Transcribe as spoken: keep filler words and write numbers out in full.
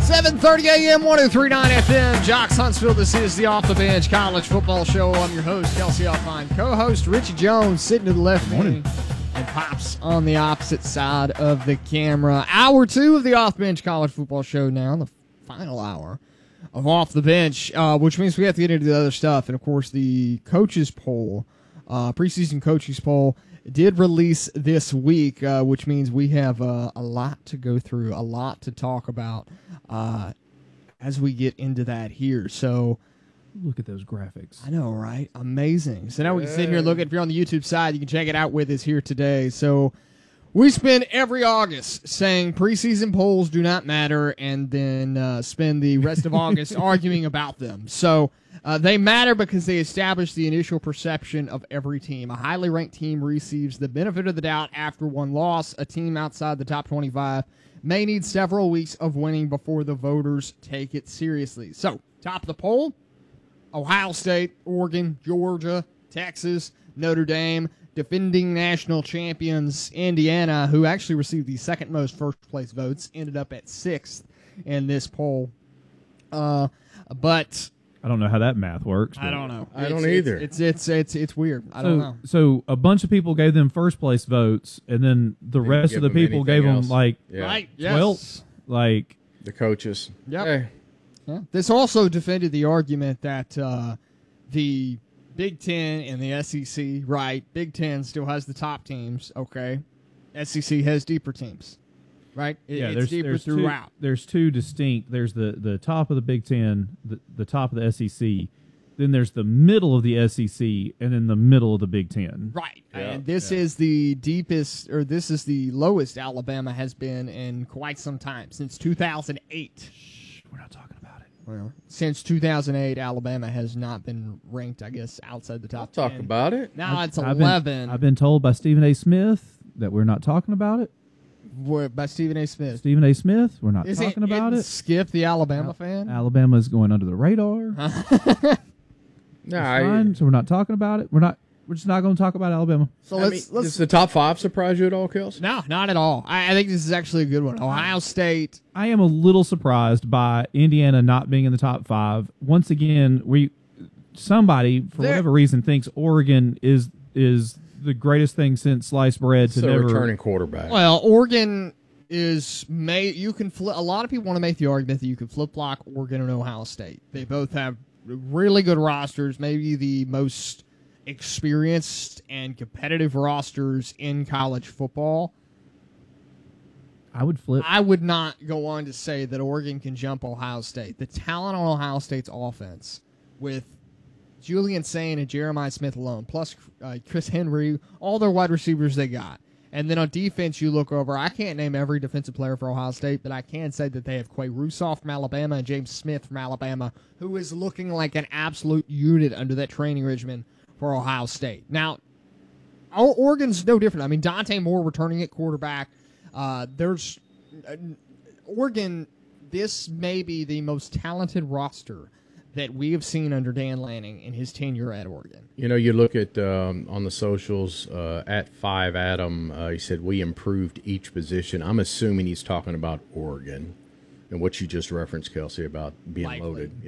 seven thirty a.m., one oh three point nine F M, Jocks Huntsville. This is the Off the Bench College Football Show. I'm your host, Kelsey Alpine. Co-host Richie Jones sitting to the left of me, and Pops on the opposite side of the camera. Hour two of the Off the Bench College Football Show now, the final hour of Off the Bench, uh, which means we have to get into the other stuff. And, of course, the coaches poll, uh, preseason coaches poll, did release this week, uh, which means we have uh, a lot to go through, a lot to talk about uh, as we get into that here. So, look at those graphics. I know, right? Amazing. So now we can sit here and look at, if you're on the YouTube side, you can check it out with us here today. So we spend every August saying preseason polls do not matter, and then uh, spend the rest of August arguing about them. So uh, they matter because they establish the initial perception of every team. A highly ranked team receives the benefit of the doubt after one loss. A team outside the top twenty-five may need several weeks of winning before the voters take it seriously. So, top of the poll, Ohio State, Oregon, Georgia, Texas, Notre Dame, defending national champions Indiana, who actually received the second most first-place votes, ended up at sixth in this poll. Uh, but I don't know how that math works. I don't know. I It's- don't either. It's it's it's it's weird. I so, don't know. So a bunch of people gave them first place votes, and then the Didn't rest give of the them people anything gave them else. like Yeah. Right? Yes. twelfth. Like The coaches. Yep. Hey, Yeah. This also defended the argument that uh, the Big Ten and the S E C, right? Big Ten still has the top teams, okay? S E C has deeper teams, right? It, yeah, it's there's deeper there's throughout. Two, there's two distinct. There's the the top of the Big Ten, the, the top of the S E C. Then there's the middle of the S E C, and then the middle of the Big Ten. Right. Yeah, And this yeah. is the deepest, or this is the lowest Alabama has been in quite some time, since two thousand eight. We're not talking about it. Well, since two thousand eight, Alabama has not been ranked, I guess, outside the I'll top talk ten. about it. Now it's I've eleven. Been, I've been told by Stephen A. Smith that we're not talking about it. Were- by Stephen A. Smith. Stephen A. Smith, we're not Is talking it, about it it. Skip, the Alabama fan? Alabama's going under the radar. No, It's I, fine, so we're not talking about it. We're not. We're just not going to talk about Alabama. So I let's mean, let's does the top five surprise you at all, Kels? no, not at all. I, I think this is actually a good one. Ohio State. I am a little surprised by Indiana not being in the top five. Once again, we somebody for They're- whatever reason thinks Oregon is is the greatest thing since sliced bread to It's a never. returning quarterback. Well, Oregon is may you can flip. A lot of people want to make the argument that you can flip block Oregon and Ohio State. They both have really good rosters, maybe the most experienced and competitive rosters in college football. I would flip. I would not go on to say that Oregon can jump Ohio State. The talent on Ohio State's offense with Julian Sain and Jeremiah Smith alone, plus uh, Chris Henry, all their wide receivers they got. And then on defense, you look over. I can't name every defensive player for Ohio State, but I can say that they have Quay Russoff from Alabama and James Smith from Alabama, who is looking like an absolute unit under that training regimen for Ohio State. Now, O- Oregon's no different. I mean, Dante Moore returning at quarterback. Uh, there's uh, Oregon. This may be the most talented roster that we have seen under Dan Lanning in his tenure at Oregon. You know, you look at um, on the socials uh, at five Adam. Uh, he said we improved each position. I'm assuming he's talking about Oregon and what you just referenced, Kelsey, about being Likely. loaded.